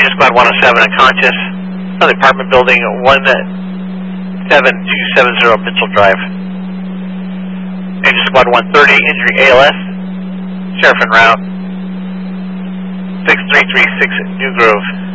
Ranger Squad 107 unconscious. On the apartment building 17270 Mitchell Drive. Ranger Squad 130, injury ALS. Sheriff en route. 6336 New Grove.